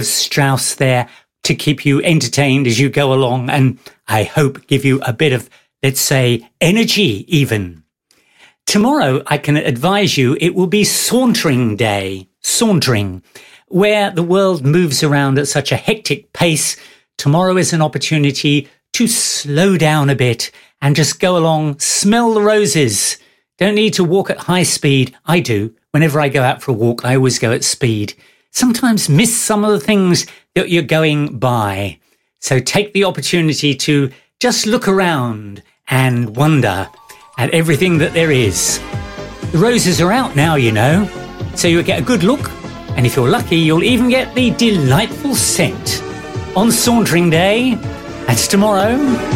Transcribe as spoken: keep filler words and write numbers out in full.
Strauss there to keep you entertained as you go along, and I hope give you a bit of, let's say, energy even. Tomorrow, I can advise you, it will be sauntering day, sauntering, where the world moves around at such a hectic pace. Tomorrow is an opportunity to slow down a bit and just go along, smell the roses. Don't need to walk at high speed. I do. Whenever I go out for a walk, I always go at speed. Sometimes miss some of the things that you're going by. So take the opportunity to just look around and wonder at everything that there is. The roses are out now, you know, so you'll get a good look, and if you're lucky, you'll even get the delightful scent. On Sauntering Day, that's tomorrow.